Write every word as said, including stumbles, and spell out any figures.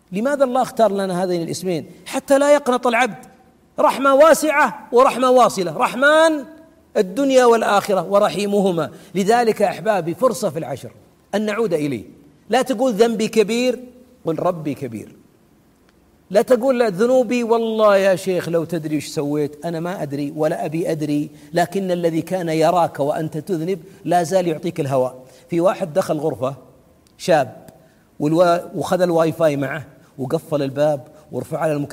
لماذا الله اختار لنا هذين الاسمين؟ حتى لا يقنط العبد. رحمة واسعة ورحمة واصلة، رحمن الدنيا والآخرة ورحيمهما. لذلك أحبابي فرصة في العشر أن نعود إليه. لا تقول ذنبي كبير، قل ربي كبير. لا تقول لا ذنوبي والله يا شيخ لو تدري ايش سويت، أنا ما أدري ولا أبي أدري، لكن الذي كان يراك وأنت تذنب لا زال يعطيك الهواء. في واحد دخل غرفة شاب وخذ الواي فاي معه وقفل الباب ورفع على المكيف